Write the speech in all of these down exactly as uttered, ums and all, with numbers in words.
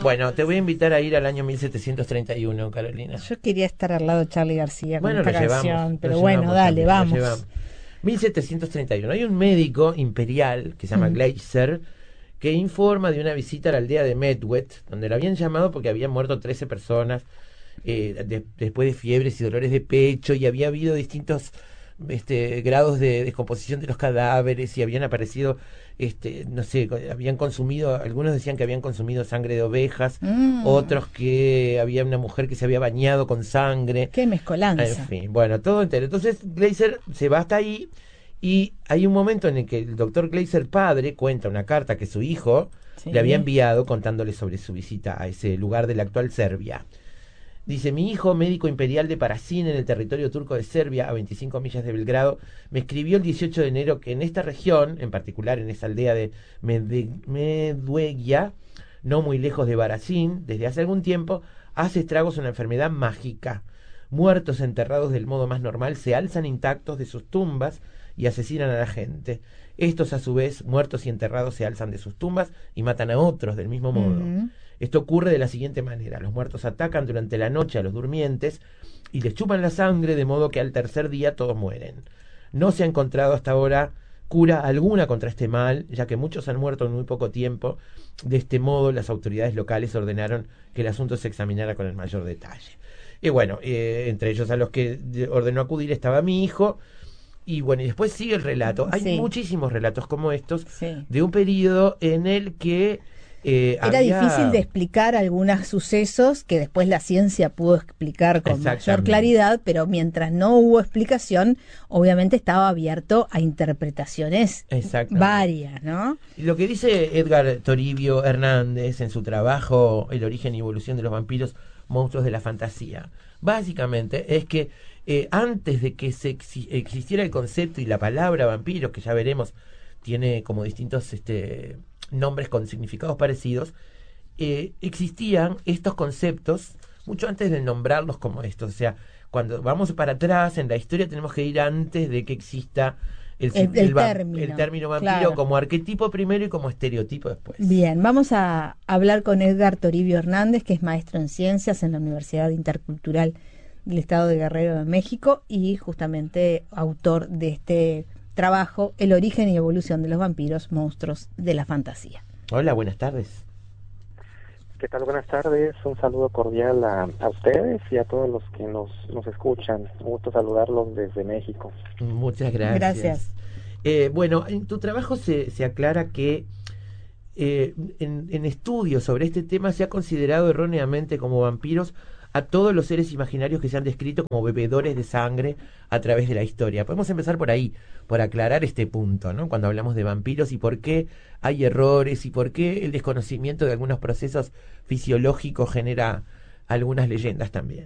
Bueno, te voy a invitar a ir al año mil setecientos treinta y uno, Carolina. Yo quería estar al lado de Charly García con Bueno, esta lo canción, llevamos, pero lo bueno, llevamos dale, también, lo vamos. llevamos. mil setecientos treinta y uno. Hay un médico imperial que se llama Mm. Gleiser que informa de una visita a la aldea de Medwet, donde lo habían llamado porque habían muerto trece personas eh, de- después de fiebres y dolores de pecho, y había habido distintos este, grados de descomposición de los cadáveres, y habían aparecido, este, no sé, co- habían consumido, algunos decían que habían consumido sangre de ovejas, Mm, otros que había una mujer que se había bañado con sangre. qué En mezcolanza. fin, bueno, todo entero. Entonces Gleiser se va hasta ahí, y hay un momento en el que el doctor Gleiser padre cuenta una carta que su hijo Sí. le había enviado contándole sobre su visita a ese lugar de la actual Serbia. Dice: mi hijo, médico imperial de Paracín, en el territorio turco de Serbia, a veinticinco millas de Belgrado, me escribió el dieciocho de enero que en esta región, en particular en esa aldea de Mede- Meduegia, no muy lejos de Baracín, desde hace algún tiempo, hace estragos una enfermedad mágica. Muertos enterrados del modo más normal se alzan intactos de sus tumbas y asesinan a la gente. Estos, a su vez, muertos y enterrados, se alzan de sus tumbas y matan a otros del mismo modo. Ujú. Esto ocurre de la siguiente manera: los muertos atacan durante la noche a los durmientes y les chupan la sangre, de modo que al tercer día todos mueren. No se ha encontrado hasta ahora cura alguna contra este mal, ya que muchos han muerto en muy poco tiempo. De este modo, las autoridades locales ordenaron que el asunto se examinara con el mayor detalle. Y bueno, eh, entre ellos a los que ordenó acudir estaba mi hijo. Y bueno, y después sigue el relato. Hay Sí. muchísimos relatos como estos Sí. de un periodo en el que eh, Era había... difícil de explicar algunos sucesos que después la ciencia pudo explicar con mayor Exactamente. claridad, pero mientras no hubo explicación, obviamente estaba abierto a interpretaciones Exactamente. varias, ¿no? Y lo que dice Edgar Toribio Hernández en su trabajo El origen y evolución de los vampiros, monstruos de la fantasía, básicamente es que eh, antes de que se exi- existiera el concepto y la palabra vampiro, que ya veremos tiene como distintos este, nombres con significados parecidos, eh, existían estos conceptos mucho antes de nombrarlos como estos. O sea, cuando vamos para atrás en la historia tenemos que ir antes de que exista el, El, el, el va- término. el término vampiro, Claro. como arquetipo primero y como estereotipo después. Bien, vamos a hablar con Edgar Toribio Hernández, que es maestro en ciencias en la Universidad Intercultural del Estado de Guerrero de México y justamente autor de este trabajo, El origen y evolución de los vampiros, monstruos de la fantasía. Hola, buenas tardes. ¿Qué tal? Buenas tardes. Un saludo cordial a, a ustedes y a todos los que nos, nos escuchan. Un gusto saludarlos desde México. Muchas gracias. Gracias. Eh, bueno, en tu trabajo se, se aclara que eh, en, en estudios sobre este tema se ha considerado erróneamente como vampiros a todos los seres imaginarios que se han descrito como bebedores de sangre a través de la historia. Podemos empezar por ahí, por aclarar este punto, ¿no? Cuando hablamos de vampiros, y por qué hay errores y por qué el desconocimiento de algunos procesos fisiológicos genera algunas leyendas también.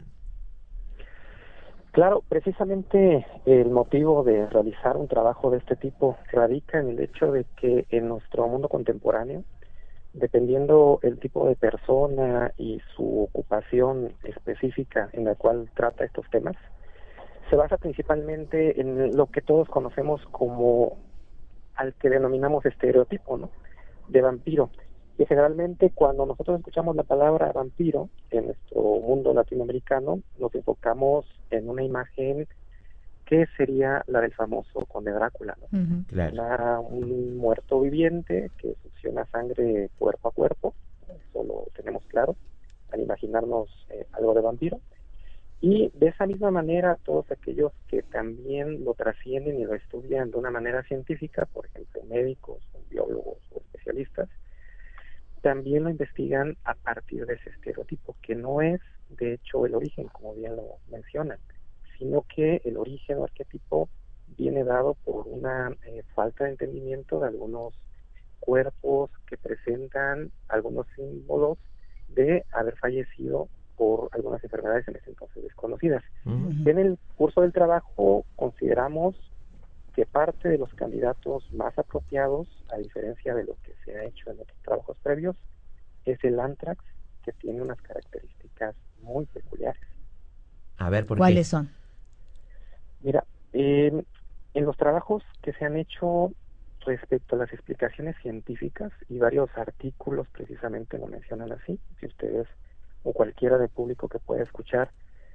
Claro, precisamente el motivo de realizar un trabajo de este tipo radica en el hecho de que en nuestro mundo contemporáneo, dependiendo el tipo de persona y su ocupación específica en la cual trata estos temas, se basa principalmente en lo que todos conocemos como al que denominamos estereotipo, ¿no?, de vampiro. Y generalmente cuando nosotros escuchamos la palabra vampiro en nuestro mundo latinoamericano, nos enfocamos en una imagen que sería la del famoso Conde Drácula, ¿no? Uh-huh. Claro. Una, un muerto viviente que succiona sangre cuerpo a cuerpo, eso lo tenemos claro al imaginarnos eh, algo de vampiro. Y de esa misma manera, todos aquellos que también lo trascienden y lo estudian de una manera científica, por ejemplo, médicos, biólogos o especialistas, también lo investigan a partir de ese estereotipo, que no es, de hecho, el origen, como bien lo mencionan, sino que el origen o arquetipo viene dado por una eh, falta de entendimiento de algunos cuerpos que presentan algunos símbolos de haber fallecido por algunas enfermedades en ese entonces desconocidas. Uh-huh. En el curso del trabajo consideramos que parte de los candidatos más apropiados, a diferencia de lo que se ha hecho en otros trabajos previos, es el anthrax, que tiene unas características muy peculiares. A ver, ¿por ¿Cuáles qué? son? Mira, eh, en los trabajos que se han hecho, respecto a las explicaciones científicas, y varios artículos precisamente lo mencionan así, si ustedes o cualquiera del público que pueda escuchar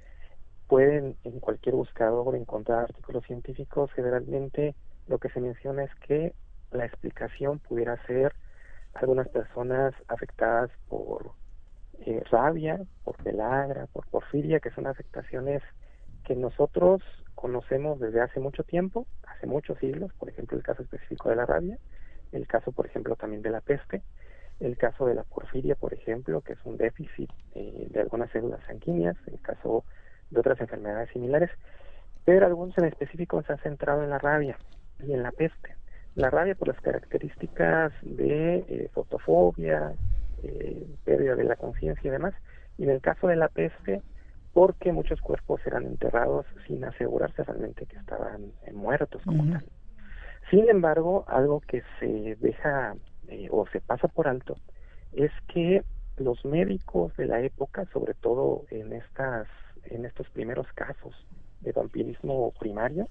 pueden en cualquier buscador encontrar artículos científicos, generalmente lo que se menciona es que la explicación pudiera ser algunas personas afectadas por eh, rabia, por pelagra, por porfiria, que son afectaciones que nosotros conocemos desde hace mucho tiempo, hace muchos siglos, por ejemplo el caso específico de la rabia, el caso por ejemplo también de la peste, el caso de la porfiria por ejemplo, que es un déficit eh, de algunas células sanguíneas, el caso de otras enfermedades similares, pero algunos en específico se han centrado en la rabia y en la peste. La rabia por las características de eh, fotofobia, eh, pérdida de la conciencia y demás, y en el caso de la peste, porque muchos cuerpos eran enterrados sin asegurarse realmente que estaban eh, muertos como uh-huh. tal. Sin embargo, algo que se deja eh, o se pasa por alto es que los médicos de la época, sobre todo en estas en estos primeros casos de vampirismo primario,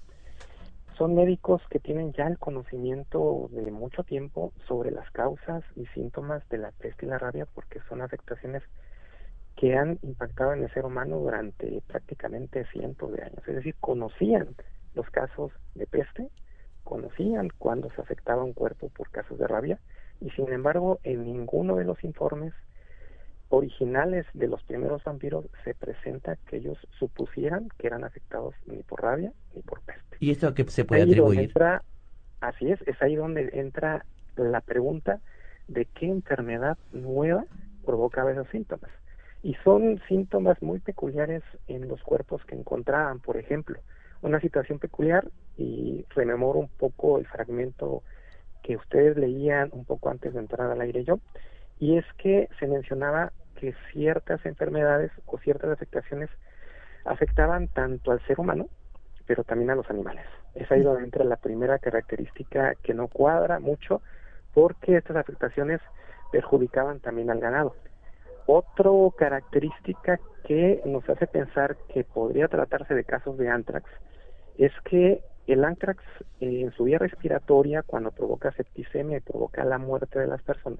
son médicos que tienen ya el conocimiento de mucho tiempo sobre las causas y síntomas de la peste y la rabia, porque son afectaciones que han impactado en el ser humano durante prácticamente cientos de años. Es decir, conocían los casos de peste, conocían cuándo se afectaba un cuerpo por casos de rabia, y sin embargo, en ninguno de los informes originales de los primeros vampiros se presenta que ellos supusieran que eran afectados ni por rabia ni por peste. ¿Y esto qué se puede ahí atribuir? Entra, así es, es ahí donde entra la pregunta de qué enfermedad nueva provocaba esos síntomas. Y son síntomas muy peculiares en los cuerpos que encontraban. Por ejemplo, una situación peculiar, y rememoro un poco el fragmento que ustedes leían un poco antes de entrar al aire yo, y es que se mencionaba que ciertas enfermedades o ciertas afectaciones afectaban tanto al ser humano, pero también a los animales. Es ahí donde entra la primera característica que no cuadra mucho, porque estas afectaciones perjudicaban también al ganado. Otra característica que nos hace pensar que podría tratarse de casos de antrax es que el antrax eh, en su vía respiratoria, cuando provoca septicemia y provoca la muerte de las personas,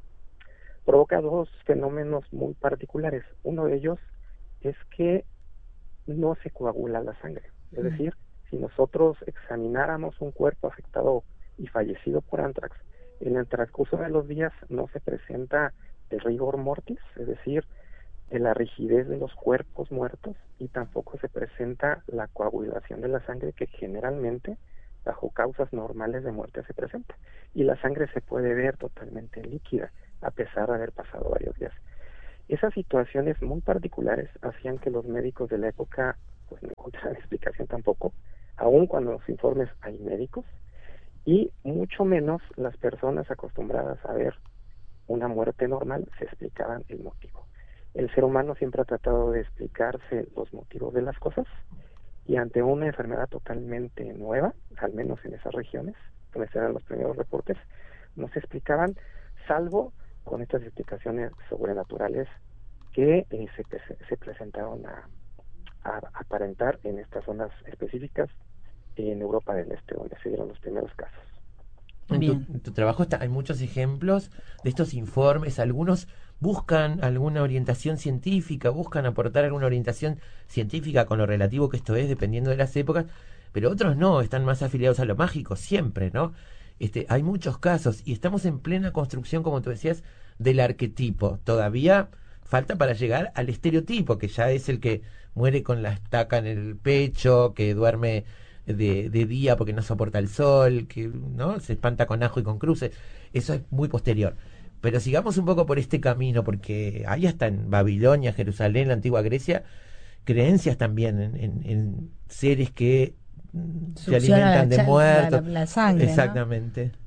provoca dos fenómenos muy particulares. Uno de ellos es que no se coagula la sangre. Es decir, si nosotros examináramos un cuerpo afectado y fallecido por antrax, en el transcurso de los días no se presenta el rigor mortis, es decir, de la rigidez de los cuerpos muertos, y tampoco se presenta la coagulación de la sangre que generalmente bajo causas normales de muerte se presenta, y la sangre se puede ver totalmente líquida a pesar de haber pasado varios días. Esas situaciones muy particulares hacían que los médicos de la época pues no encontraran explicación tampoco, aun cuando en los informes hay médicos, y mucho menos las personas acostumbradas a ver una muerte normal se explicaban el motivo. El ser humano siempre ha tratado de explicarse los motivos de las cosas, y ante una enfermedad totalmente nueva, al menos en esas regiones donde se dan los primeros reportes, no se explicaban, salvo con estas explicaciones sobrenaturales que eh, se, se presentaron a, a aparentar en estas zonas específicas en Europa del Este, donde se dieron los primeros casos. En tu, en tu trabajo está, hay muchos ejemplos de estos informes. Algunos buscan alguna orientación científica, buscan aportar alguna orientación científica con lo relativo que esto es, dependiendo de las épocas, pero otros no, están más afiliados a lo mágico siempre, ¿no? Este, hay muchos casos y estamos en plena construcción, como tú decías, del arquetipo. Todavía falta para llegar al estereotipo, que ya es el que muere con la estaca en el pecho, que duerme de, de día porque no soporta el sol, que no se espanta con ajo y con cruces. Eso es muy posterior. Pero sigamos un poco por este camino, porque hay hasta en Babilonia, Jerusalén, la antigua Grecia, creencias también en, en, en seres que se alimentan de muertos. La, la, la sangre, exactamente. ¿no?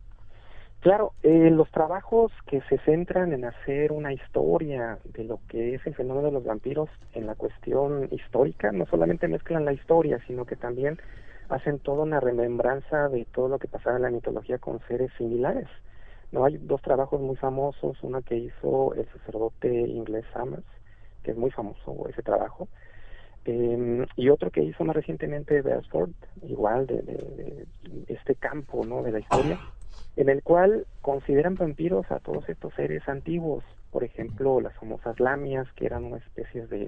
Claro, eh, los trabajos que se centran en hacer una historia de lo que es el fenómeno de los vampiros en la cuestión histórica, no solamente mezclan la historia, sino que también hacen toda una remembranza de todo lo que pasaba en la mitología con seres similares. No, hay dos trabajos muy famosos, uno que hizo el sacerdote inglés Summers, que es muy famoso ese trabajo, Eh, y otro que hizo más recientemente Beresford, igual de, de, de este campo, ¿no?, de la historia, en el cual consideran vampiros a todos estos seres antiguos, por ejemplo, las famosas lamias, que eran una especie de,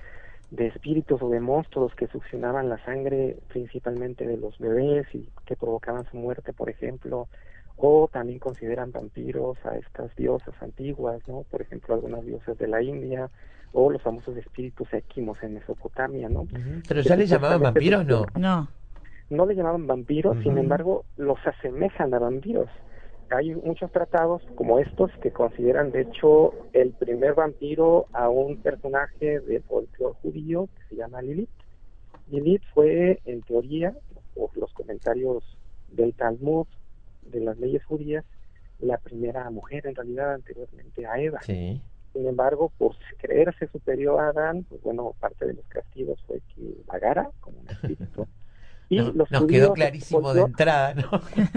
de espíritus o de monstruos que succionaban la sangre principalmente de los bebés y que provocaban su muerte, por ejemplo, o también consideran vampiros a estas diosas antiguas, ¿no?, por ejemplo, algunas diosas de la India, o los famosos espíritus equimos en Mesopotamia, ¿no? Uh-huh. ¿Pero Que ya le llamaban supuestamente vampiros? No. No. no le llamaban vampiros, Uh-huh. sin embargo, los asemejan a vampiros. Hay muchos tratados como estos que consideran, de hecho, el primer vampiro a un personaje del folclore judío que se llama Lilith. Lilith fue, en teoría, por los comentarios del Talmud, de las leyes judías, la primera mujer, en realidad, anteriormente a Eva. Sí. Sin embargo, por creerse superior a Adán, pues bueno, parte de los castigos fue que vagara como un espíritu. Y No, los nos judíos, quedó clarísimo de entrada, ¿no?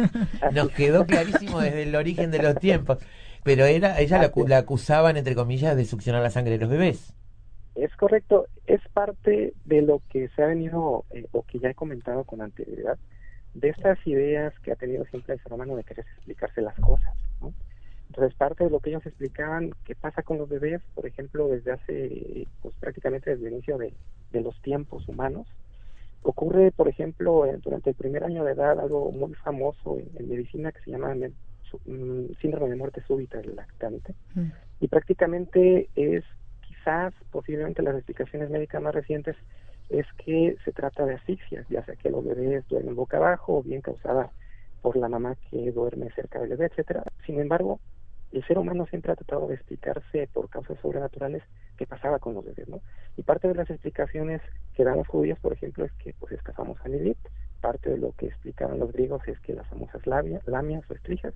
Nos así, quedó clarísimo desde el origen de los tiempos. Pero era, ella la, así, la acusaban, entre comillas, de succionar la sangre de los bebés. es correcto, es parte de lo que se ha venido, eh, o que ya he comentado con anterioridad, de estas ideas que ha tenido siempre el ser humano de querer explicarse las cosas, ¿no? Entonces, parte de lo que ellos explicaban, qué pasa con los bebés, por ejemplo, desde hace, pues prácticamente desde el inicio de, de los tiempos humanos, ocurre, por ejemplo, eh, durante el primer año de edad, algo muy famoso en, en medicina que se llama me, su, mm, síndrome de muerte súbita del lactante, mm. y prácticamente es, quizás, posiblemente las explicaciones médicas más recientes, es que se trata de asfixias, ya sea que los bebés duermen boca abajo o bien causada por la mamá que duerme cerca del bebé, etcétera. Sin embargo, el ser humano siempre ha tratado de explicarse por causas sobrenaturales qué pasaba con los bebés, ¿no? Y parte de las explicaciones que dan los judíos, por ejemplo, es que pues esta famosa Lilith, parte de lo que explicaban los griegos es que las famosas labia, lamias o estrijas,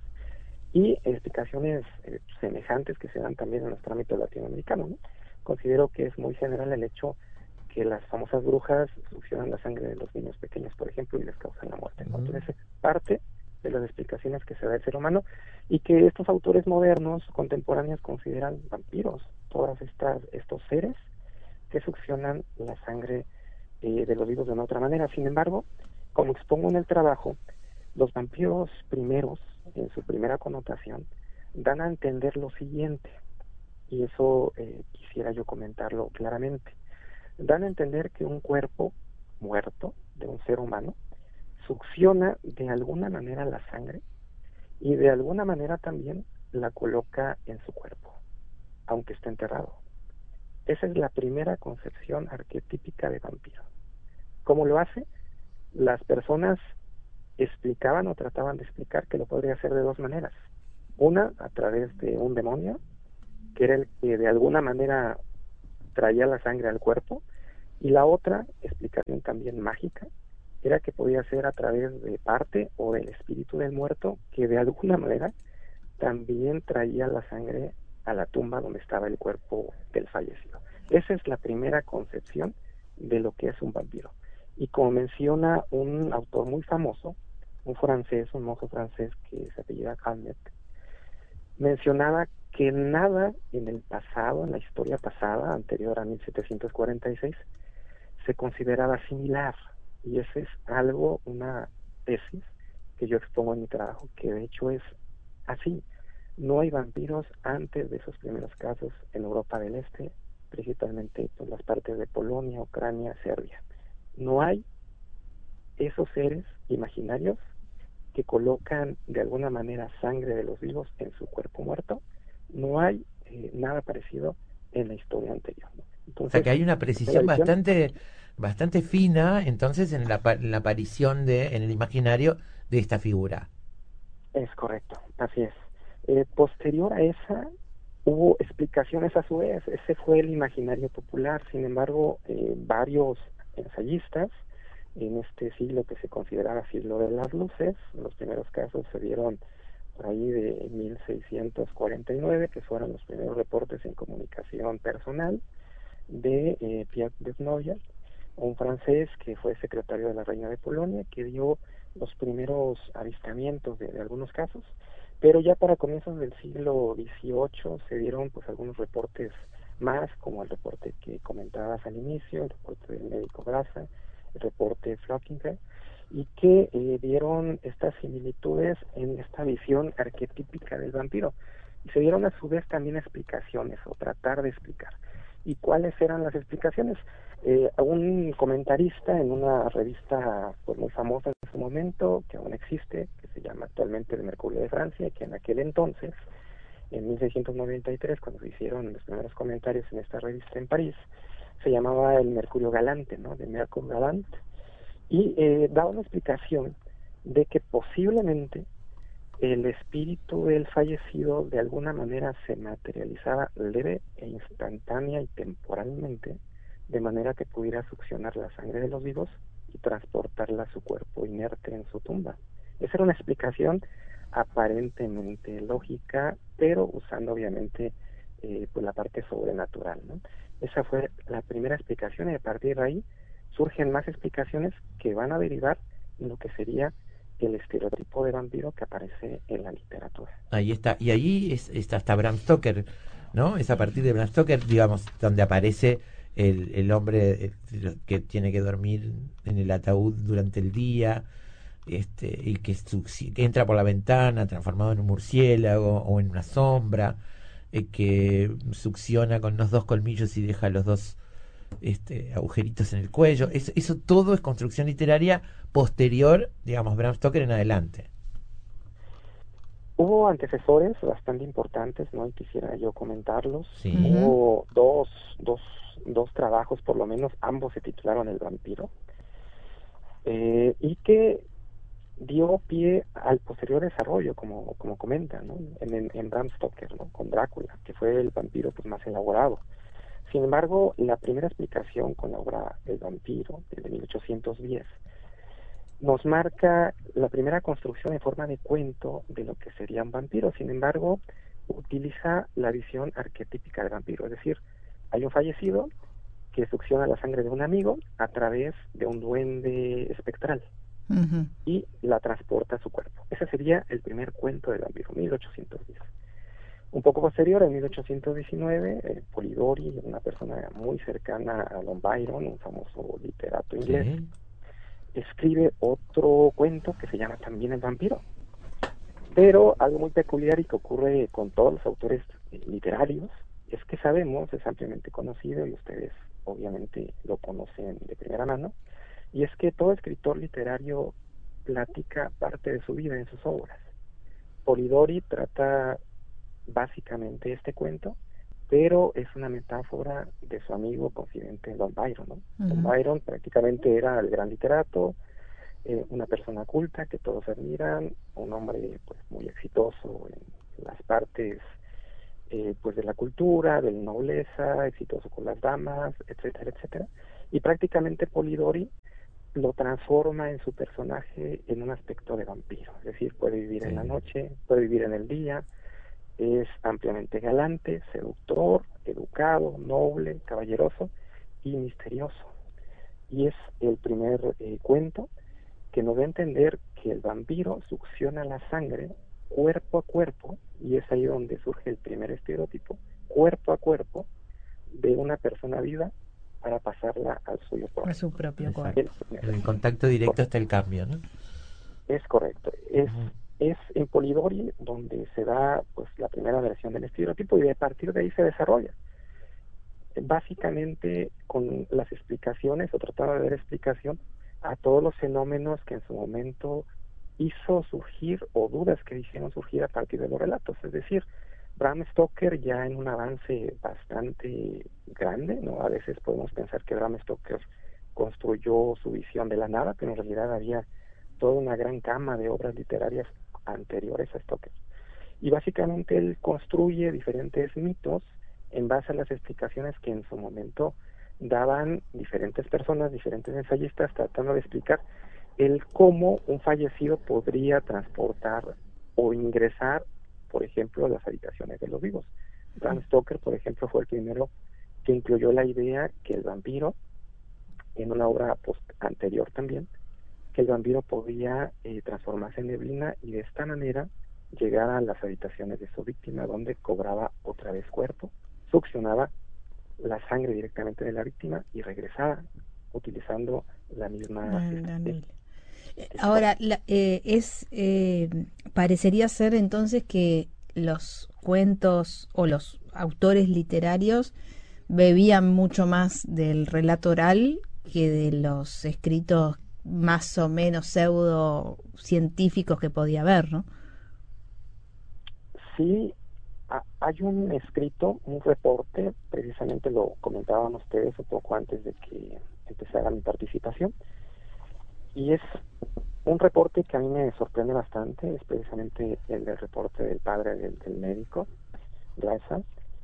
y explicaciones eh, semejantes que se dan también en nuestro ámbito latinoamericano, ¿no? Considero que es muy general el hecho que las famosas brujas succionan la sangre de los niños pequeños, por ejemplo, y les causan la muerte, ¿no? Entonces, es parte de las explicaciones que se da el ser humano y que estos autores modernos, contemporáneos, consideran vampiros, todas estas estos seres que succionan la sangre eh, de los vivos de una otra manera. Sin embargo, como expongo en el trabajo, los vampiros primeros, en su primera connotación, dan a entender lo siguiente, y eso eh, quisiera yo comentarlo claramente. Dan a entender que un cuerpo muerto de un ser humano succiona de alguna manera la sangre y de alguna manera también la coloca en su cuerpo, aunque esté enterrado. Esa es la primera concepción arquetípica de vampiro. ¿Cómo lo hace? Las personas explicaban o trataban de explicar que lo podría hacer de dos maneras. Una, a través de un demonio, que era el que de alguna manera traía la sangre al cuerpo, y la otra, explicación también mágica, era que podía ser a través de parte o del espíritu del muerto, que de alguna manera también traía la sangre a la tumba donde estaba el cuerpo del fallecido. Esa es la primera concepción de lo que es un vampiro. Y como menciona un autor muy famoso, un francés, un monje francés que se apellida Calmet, mencionaba que nada en el pasado, en la historia pasada, anterior a mil setecientos cuarenta y seis, se consideraba similar. Y ese es algo, una tesis que yo expongo en mi trabajo, que de hecho es así. No hay vampiros antes de esos primeros casos en Europa del Este, principalmente en las partes de Polonia, Ucrania, Serbia. No hay esos seres imaginarios que colocan de alguna manera sangre de los vivos en su cuerpo muerto. No hay eh, nada parecido en la historia anterior, ¿no? Entonces, o sea que hay una precisión visión, bastante bastante fina entonces en la, en la aparición de en el imaginario de esta figura. Es correcto, así es. Eh, posterior a esa hubo explicaciones a su vez. Ese fue el imaginario popular. Sin embargo, eh, varios ensayistas en este siglo que se consideraba siglo de las luces, los primeros casos se dieron por ahí de mil seiscientos cuarenta y nueve, que fueron los primeros reportes en comunicación personal de eh, Pierre Desnoyers, un francés que fue secretario de la Reina de Polonia, que dio los primeros avistamientos de, de algunos casos, pero ya para comienzos del siglo dieciocho se dieron pues algunos reportes más como el reporte que comentabas al inicio, el reporte del médico Grasa, el reporte Flockinger, y que eh, dieron estas similitudes en esta visión arquetípica del vampiro. Y se dieron a su vez también explicaciones, o tratar de explicar. ¿Y cuáles eran las explicaciones? Eh, un comentarista en una revista pues, muy famosa en su momento, que aún existe, que se llama actualmente El Mercurio de Francia, que en aquel entonces, en mil seiscientos noventa y tres, cuando se hicieron los primeros comentarios en esta revista en París, se llamaba El Mercurio Galante, ¿no? De Mercure Galant, y eh, daba una explicación de que posiblemente el espíritu del fallecido de alguna manera se materializaba leve e instantánea y temporalmente, de manera que pudiera succionar la sangre de los vivos y transportarla a su cuerpo inerte en su tumba. Esa era una explicación aparentemente lógica, pero usando obviamente eh, pues la parte sobrenatural, ¿no? Esa fue la primera explicación, y a partir de ahí surgen más explicaciones que van a derivar en lo que sería el estereotipo de vampiro que aparece en la literatura. Ahí está, y ahí es, está hasta Bram Stoker, ¿no? Es a partir de Bram Stoker, digamos, donde aparece el, el hombre el, que tiene que dormir en el ataúd durante el día, este, y que, que entra por la ventana transformado en un murciélago o en una sombra, eh, que succiona con los dos colmillos y deja los dos este, agujeritos en el cuello. Eso, eso todo es construcción literaria posterior, digamos, Bram Stoker en adelante. Hubo antecesores bastante importantes, ¿no? Y quisiera yo comentarlos. Sí. Hubo dos, dos, dos trabajos, por lo menos, ambos se titularon El Vampiro, eh, y que dio pie al posterior desarrollo, como, como comenta, ¿no? En, en, en Bram Stoker, ¿no? Con Drácula, que fue el vampiro pues, más elaborado. Sin embargo, la primera explicación con la obra El Vampiro, de mil ochocientos diez, nos marca la primera construcción en forma de cuento de lo que sería un vampiro. Sin embargo, utiliza la visión arquetípica del vampiro, es decir, hay un fallecido que succiona la sangre de un amigo a través de un duende espectral uh-huh. y la transporta a su cuerpo. Ese sería el primer cuento del vampiro, mil ochocientos diez. Un poco posterior, en mil ochocientos diecinueve, eh, Polidori, una persona muy cercana a Lord Byron, un famoso literato inglés, sí. escribe otro cuento que se llama también El Vampiro. Pero algo muy peculiar y que ocurre con todos los autores eh, literarios es que sabemos, es ampliamente conocido, y ustedes obviamente lo conocen de primera mano, y es que todo escritor literario platica parte de su vida en sus obras. Polidori trata básicamente este cuento, pero es una metáfora de su amigo confidente Lord Byron, ¿no? Uh-huh. Lord Byron prácticamente era el gran literato, eh, una persona culta que todos admiran, un hombre pues muy exitoso en las partes eh, pues de la cultura, de la nobleza, exitoso con las damas, etcétera, etcétera, y prácticamente Polidori lo transforma en su personaje en un aspecto de vampiro, es decir, puede vivir sí. en la noche, puede vivir en el día. Es ampliamente galante, seductor, educado, noble, caballeroso y misterioso. Y es el primer eh, cuento que nos da a entender que el vampiro succiona la sangre cuerpo a cuerpo, y es ahí donde surge el primer estereotipo, cuerpo a cuerpo de una persona viva para pasarla al suyo propio. A su propio cuerpo. El, el contacto directo hasta el cambio, ¿no? Es correcto. Es... Uh-huh. Es en Polidori donde se da pues la primera versión del estereotipo, y de partir de ahí se desarrolla. Básicamente con las explicaciones, o tratando de dar explicación a todos los fenómenos que en su momento hizo surgir, o dudas que hicieron surgir a partir de los relatos. Es decir, Bram Stoker ya en un avance bastante grande, ¿no? A veces podemos pensar que Bram Stoker construyó su visión de la nada, pero en realidad había toda una gran gama de obras literarias anteriores a Stoker. Y básicamente él construye diferentes mitos en base a las explicaciones que en su momento daban diferentes personas, diferentes ensayistas, tratando de explicar el cómo un fallecido podría transportar o ingresar, por ejemplo, a las habitaciones de los vivos. Bram Stoker, por ejemplo, fue el primero que incluyó la idea que el vampiro, en una obra post anterior también, que el vampiro podía eh, transformarse en neblina y de esta manera llegar a las habitaciones de su víctima, donde cobraba otra vez cuerpo, succionaba la sangre directamente de la víctima y regresada utilizando la misma... La, la Ahora, la, eh, es eh, parecería ser entonces que los cuentos o los autores literarios bebían mucho más del relato oral que de los escritos más o menos pseudo científicos que podía haber, ¿no? Sí, a, hay un escrito, un reporte, precisamente lo comentaban ustedes un poco antes de que empezara mi participación, y es un reporte que a mí me sorprende bastante, es precisamente el del reporte del padre del, del médico, Raza,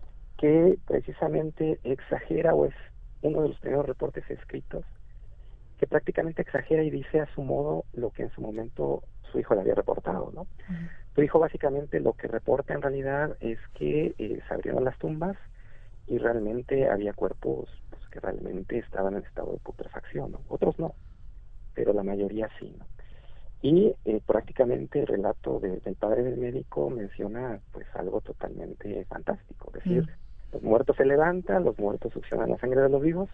que precisamente exagera, o es uno de los primeros reportes escritos, que prácticamente exagera y dice a su modo lo que en su momento su hijo le había reportado, ¿no? Uh-huh. Su hijo básicamente lo que reporta en realidad es que eh, se abrieron las tumbas y realmente había cuerpos pues, que realmente estaban en estado de putrefacción, ¿no? Otros no, pero la mayoría sí, ¿no? Y eh, prácticamente el relato de, del padre del médico menciona pues algo totalmente fantástico, es decir, mm. los muertos se levantan, los muertos succionan la sangre de los vivos,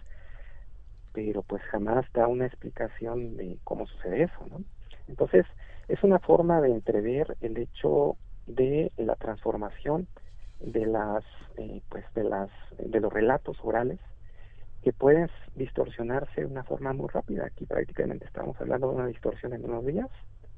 pero pues jamás da una explicación de cómo sucede eso, ¿no? Entonces, es una forma de entrever el hecho de la transformación de las, eh, pues de las, de los relatos orales que pueden distorsionarse de una forma muy rápida. Aquí prácticamente estamos hablando de una distorsión en unos días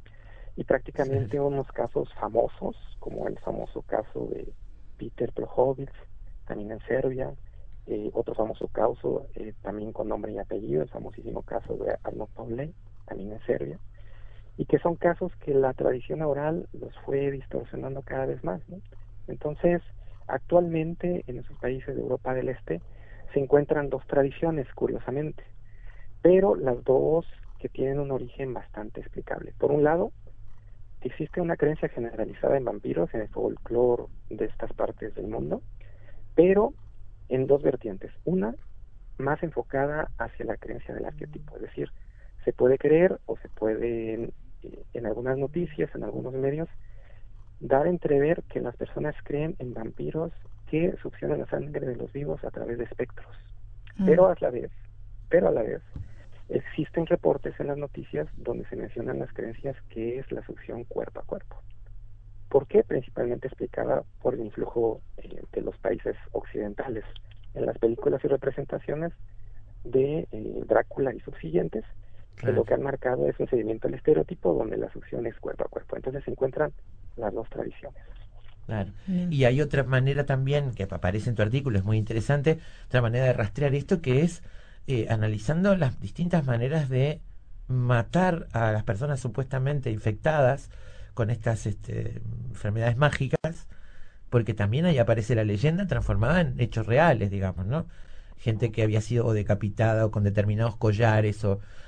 y prácticamente sí. unos casos famosos, como el famoso caso de Peter Plojowicz, también en Serbia, eh, otro famoso caso, eh, también con nombre y apellido, el famosísimo caso de Arnold Pauley, también en Serbia, y que son casos que la tradición oral los fue distorsionando cada vez más, ¿no? Entonces, actualmente en esos países de Europa del Este se encuentran dos tradiciones, curiosamente, pero las dos que tienen un origen bastante explicable. Por un lado, existe una creencia generalizada en vampiros en el folclore de estas partes del mundo, pero en dos vertientes. Una, más enfocada hacia la creencia del arquetipo, es decir, se puede creer o se puede, en, en algunas noticias, en algunos medios, dar a entrever que las personas creen en vampiros que succionan la sangre de los vivos a través de espectros. Mm. Pero a la vez, pero a la vez, existen reportes en las noticias donde se mencionan las creencias que es la succión cuerpo a cuerpo. ¿Por qué? Principalmente explicada por el influjo eh, de los países occidentales en las películas y representaciones de eh, Drácula y subsiguientes, que claro. lo que han marcado es un seguimiento al estereotipo donde la succión es cuerpo a cuerpo. Entonces se encuentran las dos tradiciones. Claro. Mm. Y hay otra manera también, que aparece en tu artículo, es muy interesante, otra manera de rastrear esto, que es eh, analizando las distintas maneras de matar a las personas supuestamente infectadas con estas este, enfermedades mágicas, porque también ahí aparece la leyenda transformada en hechos reales, digamos, ¿no? Gente que había sido o decapitada o con determinados collares o